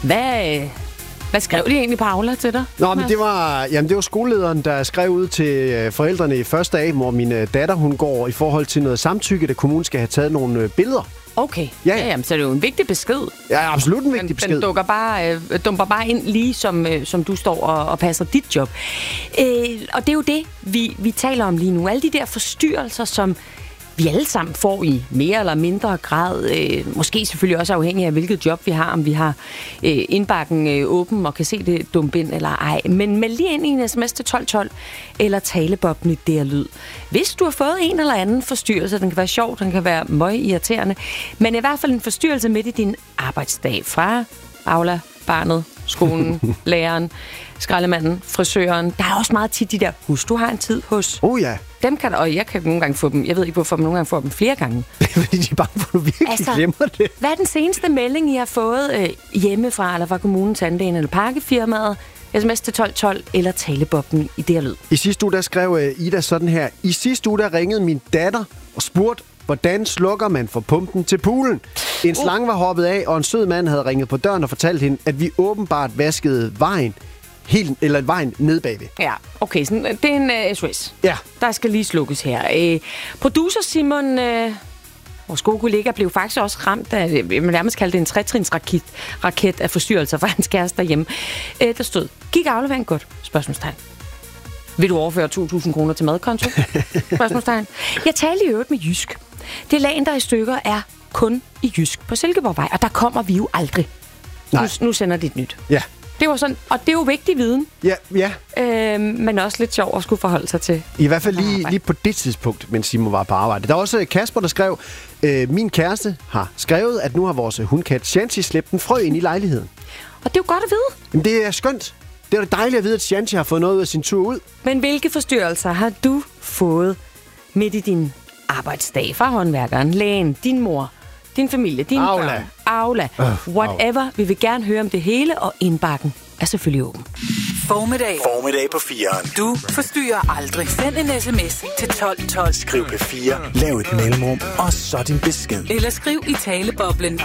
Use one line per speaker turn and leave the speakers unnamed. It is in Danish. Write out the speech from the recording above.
Hvad skrev de egentlig på Aula til dig?
Nå, men det var skolelederen, der skrev ud til forældrene i første af, hvor min datter, hun går i forhold til noget samtykke, at kommunen skal have taget nogle billeder.
Okay, jamen, så er det jo en vigtig besked.
Ja, absolut en vigtig besked.
Den dumper bare ind lige som du står og passer dit job. Og det er jo det, vi taler om lige nu. Alle de der forstyrrelser, som vi alle sammen får i mere eller mindre grad. Måske selvfølgelig også afhængig af, hvilket job vi har. Om vi har indbakken åben og kan se det dumpe ind eller ej. Men meld lige ind i en sms til 1212 eller talebobben i der lyd. Hvis du har fået en eller anden forstyrrelse, den kan være sjov, den kan være møgirriterende, men i hvert fald en forstyrrelse midt i din arbejdsdag fra Aula, barnet, skolen, læreren, skraldemanden, frisøren. Der er også meget tit de der, husk, du har en tid hos.
Ja.
Dem kan og jeg kan nogle gange få dem, jeg ved ikke hvorfor, men nogle gange får dem flere gange.
Fordi de er bange for, at du virkelig glemmer det.
Hvad er den seneste melding, I har fået hjemmefra, eller fra kommunen, tandlægen eller pakkefirmaet? SMS til 1212 eller talebobben i det her lyd.
I sidste uge, der skrev Ida sådan her. I sidste uge, der ringede min datter og spurgte, hvordan slukker man for pumpen til poolen? En slange var hoppet af, og en sød mand havde ringet på døren og fortalt hende, at vi åbenbart vaskede vejen ned bagved.
Ja, okay, så det er en SOS.
Ja.
Der skal lige slukkes her. Producer Simon, vores gode kollega, blev faktisk også ramt af, jeg vil nærmest kalde det en tretrinsraket af forstyrrelser for hans kæreste derhjemme. Der stod, gik afleveringen godt? Spørgsmålstegn. Vil du overføre 2.000 kroner til madkonto? Spørgsmålstegn. Jeg talte i øvrigt med Jysk. Det lagen, der er i stykker, er kun i Jysk på Silkeborgvej, og der kommer vi jo aldrig. Nu sender de et nyt.
Ja.
Det var sådan, og det er jo vigtig viden.
Ja.
Men også lidt sjov at skulle forholde sig til.
I hvert fald lige på det tidspunkt, mens Simon var på arbejde. Der er også Kasper, der skrev, min kæreste har skrevet, at nu har vores hundkat Shanti slæbt en frø ind i lejligheden.
Og det er jo godt at vide.
Jamen, det er skønt. Det er da dejligt at vide, at Shanti har fået noget af sin tur ud.
Men hvilke forstyrrelser har du fået midt i din arbejdsdag fra håndværkeren, lægen, din mor, din familie, din børn, Aula, whatever. Vi vil gerne høre om det hele, og indbakken er selvfølgelig åben.
Formiddag på 4'eren. Du forstyrrer aldrig. Send en sms til 1212.
Skriv P4, lav et mellemrum, og så din besked.
Eller skriv i taleboblen.